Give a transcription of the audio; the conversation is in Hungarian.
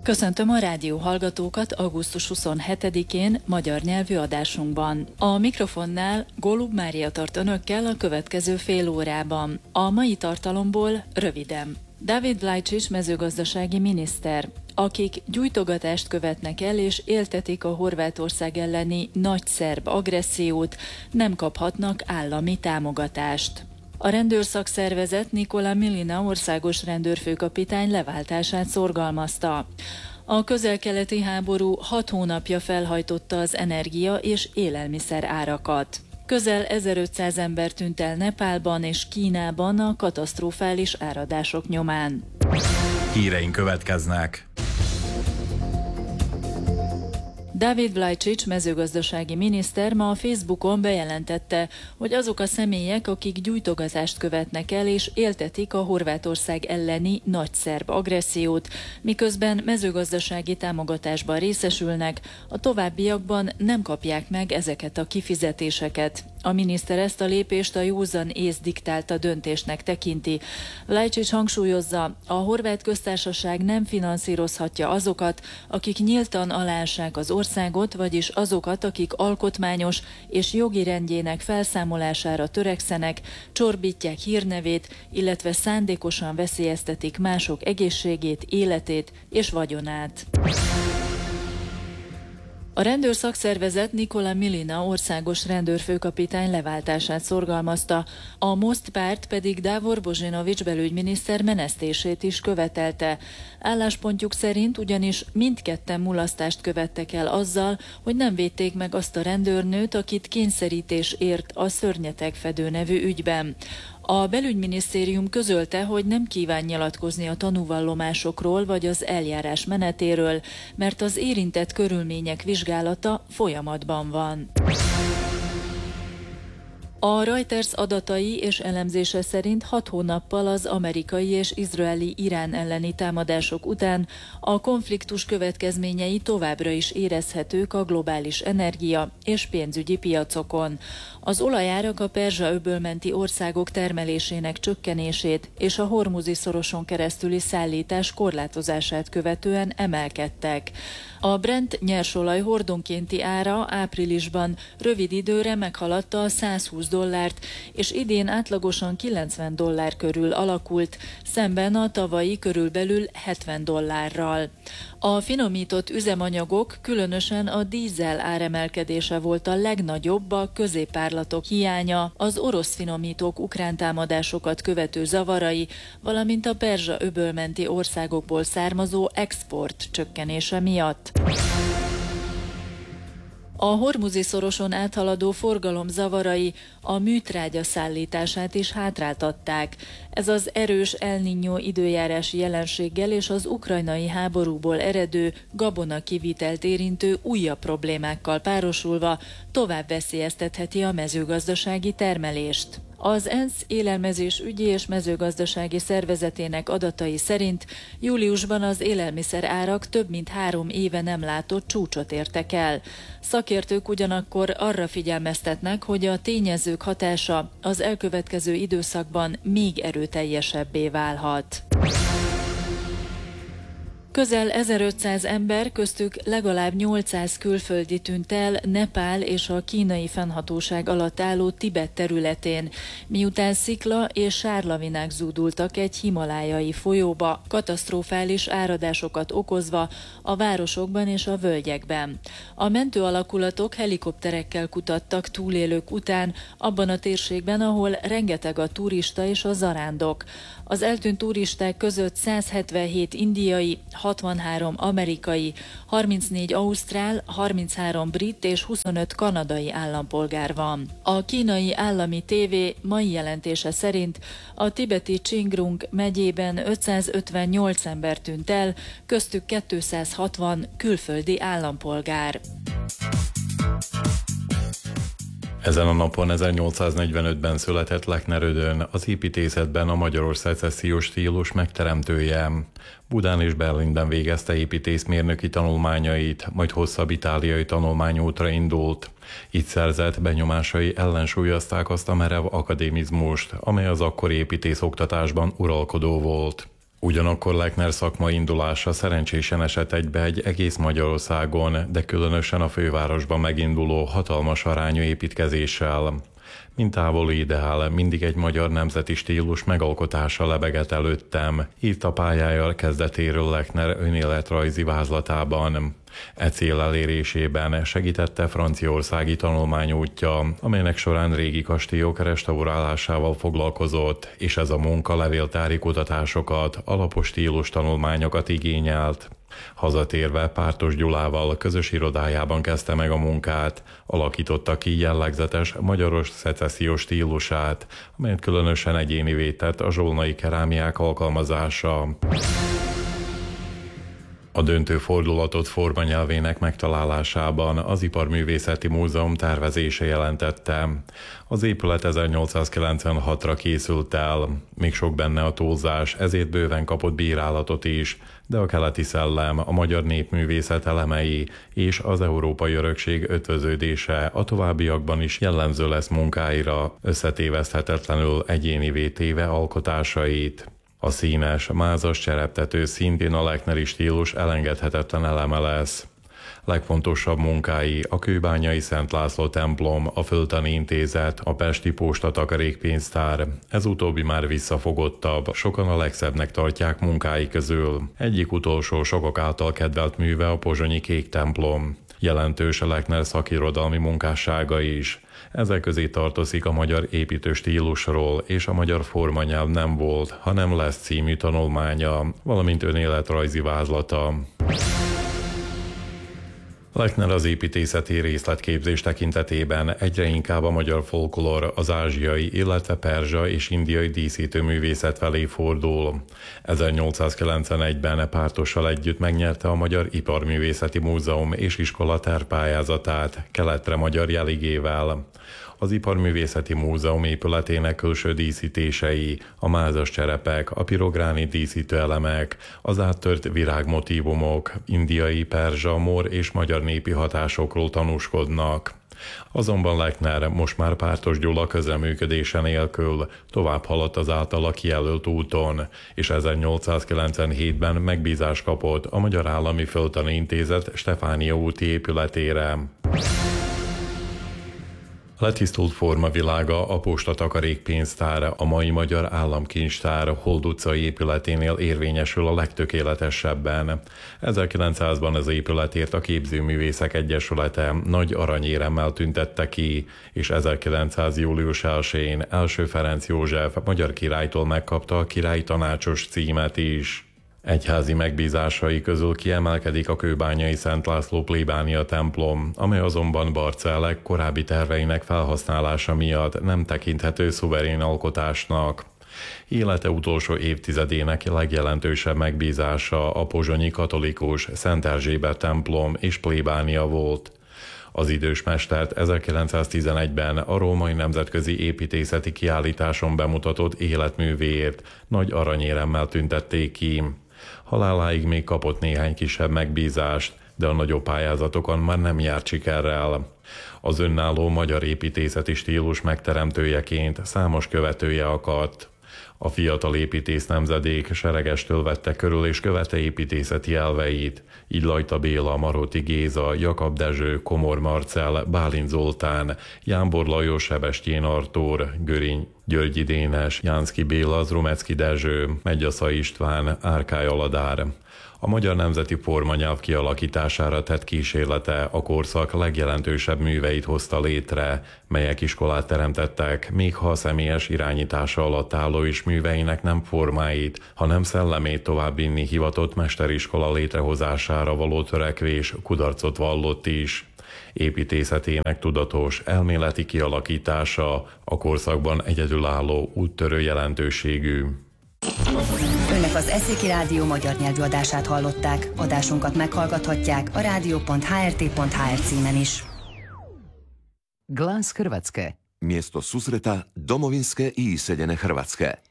Köszöntöm a rádió hallgatókat augusztus 27-én magyar nyelvű adásunkban. A mikrofonnál Golub Mária tart önökkel a következő fél órában. A mai tartalomból röviden. David Vlajcic mezőgazdasági miniszter, akik gyújtogatást követnek el és éltetik a Horvátország elleni nagy szerb agressziót, nem kaphatnak állami támogatást. A rendőrszakszervezet Nikola Milina országos rendőrfőkapitány leváltását szorgalmazta. A közel-keleti háború 6 hónapja felhajtotta az energia és élelmiszer árakat. Közel 1500 ember tűnt el Nepálban és Kínában a katasztrofális áradások nyomán. Híreink következnek. David Vlajcic mezőgazdasági miniszter ma a Facebookon bejelentette, hogy azok a személyek, akik gyújtogatást követnek el és éltetik a Horvátország elleni nagy szerb agressziót, miközben mezőgazdasági támogatásban részesülnek, a továbbiakban nem kapják meg ezeket a kifizetéseket. A miniszter ezt a lépést a józan ész diktálta döntésnek tekinti. Vlajcic hangsúlyozza, a Horvát Köztársaság nem finanszírozhatja azokat, akik nyíltan aláássák az országot, vagyis azokat, akik alkotmányos és jogi rendjének felszámolására törekszenek, csorbítják hírnevét, illetve szándékosan veszélyeztetik mások egészségét, életét és vagyonát. A rendőrszakszervezet Nikola Milina országos rendőrfőkapitány leváltását szorgalmazta, a Most párt pedig Davor Božinović belügyminiszter menesztését is követelte. Álláspontjuk szerint ugyanis mindketten mulasztást követtek el azzal, hogy nem védték meg azt a rendőrnőt, akit kényszerítés ért a Szörnyetegfedő nevű ügyben. A belügyminisztérium közölte, hogy nem kíván nyilatkozni a tanúvallomásokról vagy az eljárás menetéről, mert az érintett körülmények vizsgálata folyamatban van. A Reuters adatai és elemzése szerint 6 hónappal az amerikai és izraeli Irán elleni támadások után a konfliktus következményei továbbra is érezhetők a globális energia és pénzügyi piacokon. Az olajárak a Perzsa-öböl menti országok termelésének csökkenését és a Hormuzi-szoroson keresztüli szállítás korlátozását követően emelkedtek. A Brent nyersolaj hordonkénti ára áprilisban rövid időre meghaladta a $120, és idén átlagosan $90 körül alakult, szemben a tavalyi körülbelül $70. A finomított üzemanyagok, különösen a dízel áremelkedése volt a legnagyobb, a középárlatok hiánya, az orosz finomítók ukrán támadásokat követő zavarai, valamint a Perzsa-öböl menti országokból származó export csökkenése miatt. A Hormuzi-szoroson áthaladó forgalom zavarai a műtrágya szállítását is hátráltatták. Ez az erős El Niño időjárási jelenséggel és az ukrajnai háborúból eredő gabona kivitelt érintő újabb problémákkal párosulva tovább veszélyeztetheti a mezőgazdasági termelést. Az ENSZ élelmezésügyi és mezőgazdasági szervezetének adatai szerint júliusban az élelmiszer árak több mint 3 éve nem látott csúcsot értek el. Szakértők ugyanakkor arra figyelmeztetnek, hogy a tényezők hatása az elkövetkező időszakban még erőteljesebbé válhat. Közel 1500 ember, köztük legalább 800 külföldi tűnt el Nepál és a kínai fennhatóság alatt álló Tibet területén, miután szikla és sárlavinák zúdultak egy himalájai folyóba, katasztrofális áradásokat okozva a városokban és a völgyekben. A mentőalakulatok helikopterekkel kutattak túlélők után abban a térségben, ahol rengeteg a turista és a zarándok. Az eltűnt turisták között 177 indiai, 63 amerikai, 34 ausztrál, 33 brit és 25 kanadai állampolgár van. A kínai állami tévé mai jelentése szerint a tibeti Csingrung megyében 558 ember tűnt el, köztük 260 külföldi állampolgár. Ezen a napon 1845-ben született Lechner Ödön, az építészetben a magyar szecessziós stílus megteremtője. Budán és Berlinben végezte építészmérnöki tanulmányait, majd hosszabb itáliai tanulmányútra indult. Itt szerzett benyomásai ellensúlyozták azt a merev akadémizmust, amely az akkori építészoktatásban uralkodó volt. Ugyanakkor Lechner szakmai indulása szerencsésen esett egybe egy egész Magyarországon, de különösen a fővárosban meginduló hatalmas arányú építkezéssel. Mint távoli ideál, mindig egy magyar nemzeti stílus megalkotása lebegett előttem, írta pályája kezdetéről Lechner önéletrajzi vázlatában. E cél elérésében segítette franciaországi tanulmányútja, amelynek során régi kastélyok restaurálásával foglalkozott, és ez a munka levéltári kutatásokat, alapos stílus tanulmányokat igényelt. Hazatérve Pártos Gyulával közös irodájában kezdte meg a munkát, alakította ki jellegzetes magyaros szecessziós stílusát, amelyet különösen egyénivé tett a zsolnai kerámiák alkalmazása. A döntő fordulatot formanyelvének megtalálásában az Iparművészeti Múzeum tervezése jelentette. Az épület 1896-ra készült el, még sok benne a túlzás, ezért bőven kapott bírálatot is, de a keleti szellem, a magyar népművészet elemei és az európai örökség ötvöződése a továbbiakban is jellemző lesz munkáira, összetéveszthetetlenül egyénivé téve alkotásait. A színes, mázas csereptető szintén a Lechneri stílus elengedhetetlen eleme lesz. Legfontosabb munkái a kőbányai Szent László templom, a Földtani Intézet, a pesti postatakarékpénztár. Ez utóbbi már visszafogottabb, sokan a legszebbnek tartják munkái közül. Egyik utolsó sokak által kedvelt műve a pozsonyi Kék templom. Jelentős a Lechner szakirodalmi munkássága is. Ezek közé tartozik a magyar építő stílusról és a magyar formanyelv nem volt, hanem lesz című tanulmánya, valamint önéletrajzi vázlata. Lechner az építészeti részletképzés tekintetében egyre inkább a magyar folklór, az ázsiai, illetve perzsa és indiai díszítőművészet felé fordul. 1891-ben Pártossal együtt megnyerte a Magyar Iparművészeti Múzeum és Iskola tervpályázatát, keletre magyar jeligével. Az Iparművészeti Múzeum épületének külső díszítései, a mázas cserepek, a pirogránit díszítőelemek, az áttört virágmotívumok, indiai, perzsa, mor és magyar népi hatásokról tanúskodnak. Azonban Lechner most már Pártos Gyula közreműködése nélkül tovább haladt az általa kijelölt úton, és 1897-ben megbízást kapott a Magyar Állami Földtani Intézet Stefánia úti épületére. Letisztult formavilága a postatakarékpénztár, a mai Magyar Államkincstár Hold utcai épületénél érvényesül a legtökéletesebben. 1900-ban az épületért a Képzőművészek Egyesülete nagy aranyéremmel tüntette ki, és 1900. július 1-én első Ferenc József magyar királytól megkapta a királyi tanácsos címet is. Egyházi megbízásai közül kiemelkedik a kőbányai Szent László plébánia templom, amely azonban Barcellek korábbi terveinek felhasználása miatt nem tekinthető szuverén alkotásnak. Élete utolsó évtizedének legjelentősebb megbízása a pozsonyi katolikus Szent Erzsébet templom és plébánia volt. Az idős mestert 1911-ben a Római Nemzetközi Építészeti Kiállításon bemutatott életművéért nagy aranyéremmel tüntették ki. Haláláig még kapott néhány kisebb megbízást, de a nagyobb pályázatokon már nem járt sikerrel. Az önálló magyar építészeti stílus megteremtőjeként számos követője akadt. A fiatal építész nemzedék seregestől vette körül és követte építészeti elveit, így Lajta Béla, Marotti Géza, Jakab Dezső, Komor Marcell, Bálint Zoltán, Jámbor Lajos, Sebestyén Artúr, Göriny Györgyi Dénes, Jánszky Béla, Zrumecki Dezső, Meggyasza István, Árkály Aladár. A magyar nemzeti formanyelv kialakítására tett kísérlete a korszak legjelentősebb műveit hozta létre, melyek iskolát teremtettek, még ha a személyes irányítása alatt álló is műveinek nem formáit, hanem szellemét továbbvinni hivatott mesteriskola létrehozására való törekvés kudarcot vallott is. Építészetének tudatos, elméleti kialakítása a korszakban egyedülálló, úttörő jelentőségű. Önök az Eszéki Rádió magyar nyelvű adását hallották. Adásunkat meghallgathatják a radio.hrt.hr címen is. Glas Hrvatske. Mjesto susreta domovinske i iseljene Hrvatske.